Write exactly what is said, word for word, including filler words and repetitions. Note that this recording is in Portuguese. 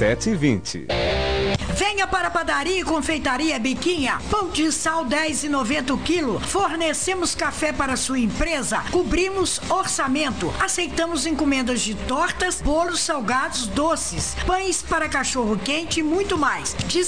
sete e vinte. Venha para a Padaria e Confeitaria Biquinha. Pão de sal dez reais e noventa o quilo. Fornecemos café para sua empresa. Cobrimos orçamento. Aceitamos encomendas de tortas, bolos salgados, doces, pães para cachorro quente e muito mais. De